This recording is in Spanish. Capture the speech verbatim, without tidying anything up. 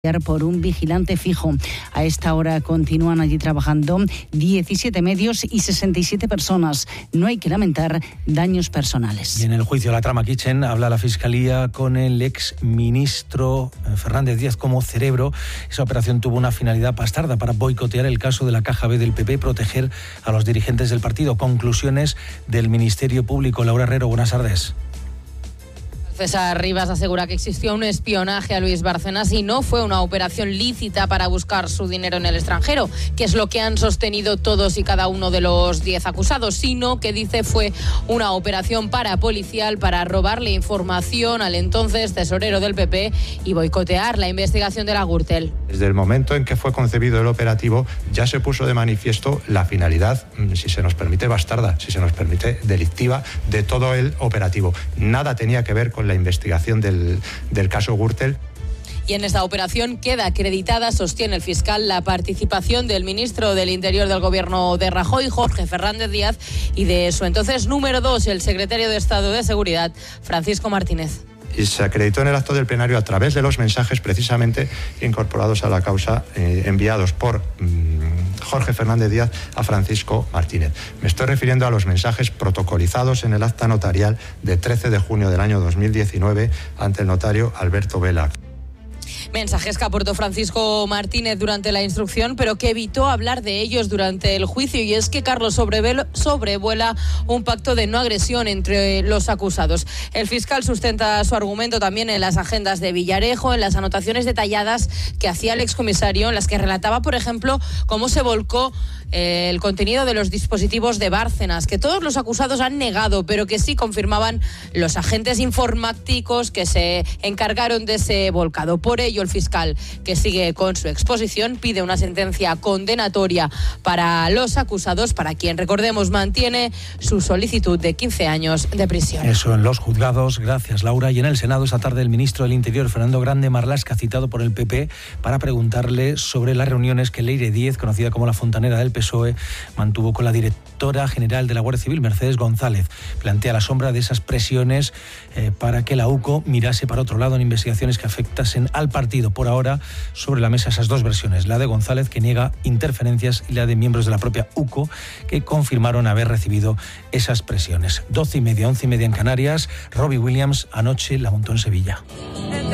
por un vigilante fijo. A esta hora continúan allí trabajando diecisiete medios y sesenta y siete personas. No hay que lamentar daños personales. Y en el juicio de la trama Kitchen habla la Fiscalía con el ex ministro Fernández Díaz como cerebro. Esa operación tuvo una finalidad bastarda para boicotear el caso de la Caja B del P P y proteger a los dirigentes del partido. Conclusiones del Ministerio Público. Laura Herrero, buenas tardes. César Rivas asegura que existió un espionaje a Luis Bárcenas y no fue una operación lícita para buscar su dinero en el extranjero, que es lo que han sostenido todos y cada uno de los diez acusados, sino que dice fue una operación parapolicial para robarle información al entonces tesorero del P P y boicotear la investigación de la Gürtel. Desde el momento en que fue concebido el operativo ya se puso de manifiesto la finalidad, si se nos permite bastarda, si se nos permite delictiva, de todo el operativo. Nada tenía que ver con la investigación del, del caso Gürtel. Y en esta operación queda acreditada, sostiene el fiscal, la participación del ministro del Interior del gobierno de Rajoy, Jorge Fernández Díaz, y de su entonces número dos, el secretario de Estado de Seguridad, Francisco Martínez. Y se acreditó en el acto del plenario a través de los mensajes precisamente incorporados a la causa, eh, enviados por mmm, Jorge Fernández Díaz a Francisco Martínez. Me estoy refiriendo a los mensajes protocolizados en el acta notarial de trece de junio del año dos mil diecinueve ante el notario Alberto Vela. Mensajes que aportó Francisco Martínez durante la instrucción, pero que evitó hablar de ellos durante el juicio, y es que Carlos sobrevuela un pacto de no agresión entre los acusados. El fiscal sustenta su argumento también en las agendas de Villarejo, en las anotaciones detalladas que hacía el excomisario, en las que relataba, por ejemplo, cómo se volcó eh, el contenido de los dispositivos de Bárcenas, que todos los acusados han negado, pero que sí confirmaban los agentes informáticos que se encargaron de ese volcado. Por ello, el fiscal, que sigue con su exposición, pide una sentencia condenatoria para los acusados, para quien, recordemos, mantiene su solicitud de quince años de prisión. Eso en los juzgados. Gracias, Laura. Y en el Senado esta tarde el ministro del Interior, Fernando Grande Marlaska, citado por el P P para preguntarle sobre las reuniones que Leire Díez, conocida como la fontanera del P S O E, mantuvo con la directora general de la Guardia Civil, Mercedes González. Plantea la sombra de esas presiones eh, para que la U C O mirase para otro lado en investigaciones que afectasen al partido. Por ahora, sobre la mesa esas dos versiones, la de González, que niega interferencias, y la de miembros de la propia U C O, que confirmaron haber recibido esas presiones. Doce y media, once y media en Canarias. Robbie Williams anoche la montó en Sevilla.